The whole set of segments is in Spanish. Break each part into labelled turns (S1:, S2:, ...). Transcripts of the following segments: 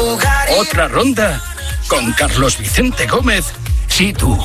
S1: Otra ronda con Carlos Vicente Gómez. Sí, tú.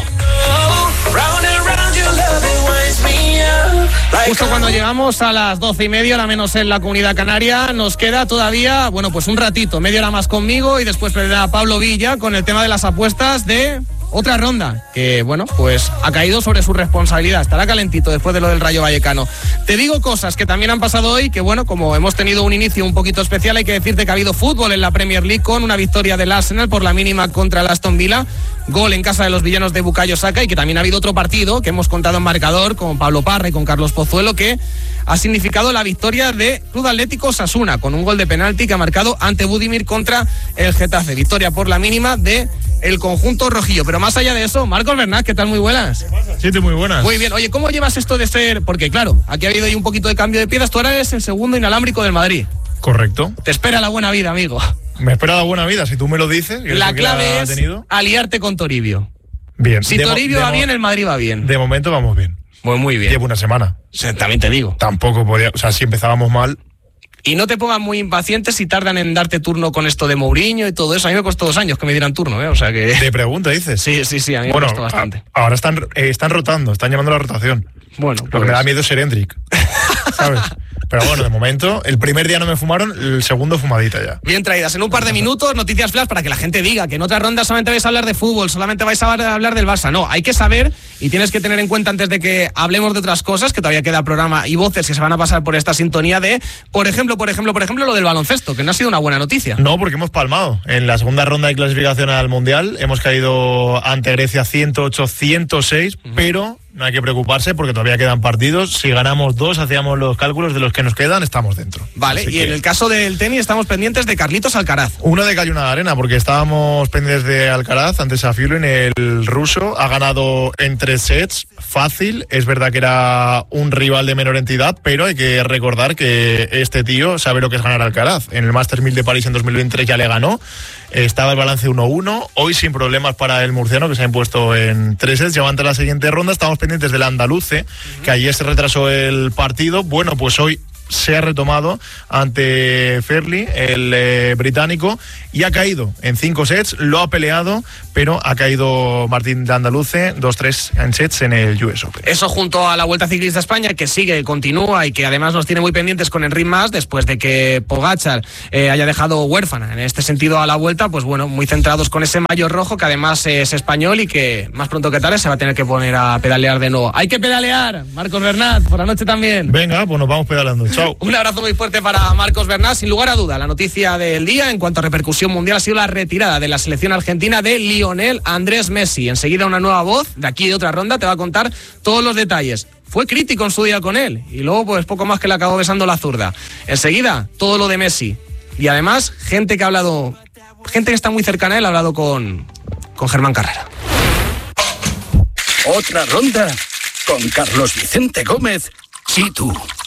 S2: Justo cuando llegamos a las 12:30, la menos en la Comunidad Canaria, nos queda todavía, pues un ratito, media hora más conmigo y después vendrá Pablo Villa con el tema de las apuestas de otra ronda, que pues ha caído sobre su responsabilidad, estará calentito después de lo del Rayo Vallecano. Te digo cosas que también han pasado hoy, que como hemos tenido un inicio un poquito especial, hay que decirte que ha habido fútbol en la Premier League con una victoria del Arsenal por la mínima contra el Aston Villa, gol en casa de los villanos de Bukayo Saka, y que también ha habido otro partido que hemos contado en marcador con Pablo Parra y con Carlos Pozuelo, que ha significado la victoria de Club Atlético Osasuna con un gol de penalti que ha marcado ante Budimir contra el Getafe, victoria por la mínima de el conjunto rojillo. Pero más allá de eso, Marcos Bernat, ¿qué tal? Muy buenas.
S3: Sí, muy buenas.
S2: Muy bien. Oye, ¿cómo llevas esto de ser...? Porque claro, aquí ha habido ahí un poquito de cambio de piedras. Tú ahora eres el segundo inalámbrico del Madrid.
S3: Correcto.
S2: Te espera la buena vida, amigo.
S3: Me espera la buena vida, si tú me lo dices.
S2: La clave es aliarte con Toribio.
S3: Bien.
S2: Si Toribio va bien, el Madrid va bien.
S3: De momento vamos bien.
S2: Pues muy bien.
S3: Llevo una semana.
S2: También te digo.
S3: Tampoco podía... O sea, si empezábamos mal...
S2: Y no te pongas muy impacientes si tardan en darte turno con esto de Mourinho y todo eso. A mí me costó 2 años que me dieran turno, ¿eh? O sea que...
S3: ¿De pregunta, dices?
S2: Sí, a mí me costó bastante.
S3: Ahora están rotando, están llamando a la rotación.
S2: Bueno,
S3: Lo que me da miedo es ser Hendrik, ¿sabes? Pero bueno, de momento, el primer día no me fumaron, el segundo fumadita ya.
S2: Bien traídas. En un par de minutos, noticias flash para que la gente diga que en otra ronda solamente vais a hablar de fútbol, solamente vais a hablar del Barça. No, hay que saber y tienes que tener en cuenta antes de que hablemos de otras cosas, que todavía queda programa y voces que se van a pasar por esta sintonía de, por ejemplo, lo del baloncesto, que no ha sido una buena noticia.
S3: No, porque hemos palmado. En la segunda ronda de clasificación al Mundial hemos caído ante Grecia 108-106, pero... No hay que preocuparse porque todavía quedan partidos. Si ganamos 2, hacíamos los cálculos de los que nos quedan, estamos dentro.
S2: Vale, así y en el caso del tenis estamos pendientes de Carlitos Alcaraz.
S3: Una de cal y una de arena, porque estábamos pendientes de Alcaraz ante Safiullin, el ruso. Ha ganado en 3 sets, fácil. Es verdad que era un rival de menor entidad, pero hay que recordar que este tío sabe lo que es ganar a Alcaraz. En el Masters 1000 de París en 2023 ya le ganó. Estaba el balance 1-1. Hoy sin problemas para el murciano, que se ha impuesto en 3 sets. Ya ante la siguiente ronda. Estamos pendientes del andaluce, que ayer se retrasó el partido. Bueno, pues hoy se ha retomado ante Fairley, el británico, y ha caído en 5 sets, lo ha peleado, pero ha caído Martín de Andaluce 2-3 en sets en el US Open.
S2: Eso junto a la Vuelta Ciclista a España, que sigue, continúa y que además nos tiene muy pendientes con Enric Mas, después de que Pogačar haya dejado huérfana en este sentido a la Vuelta, pues bueno, muy centrados con ese maillot rojo, que además es español y que más pronto que tarde se va a tener que poner a pedalear de nuevo. ¡Hay que pedalear! Marcos Bernat, por la noche también.
S3: Venga, pues nos vamos pedaleando. Chao.
S2: Un abrazo muy fuerte para Marcos Bernat. Sin lugar a duda, la noticia del día en cuanto a repercusión mundial ha sido la retirada de la selección argentina de Lionel Andrés Messi. Enseguida una nueva voz de aquí de otra ronda te va a contar todos los detalles. Fue crítico en su día con él y luego pues poco más que le acabó besando la zurda. Enseguida todo lo de Messi. Y además gente que está muy cercana a él ha hablado con Germán Carrera.
S1: Otra ronda con Carlos Vicente Gómez. Sí, tú.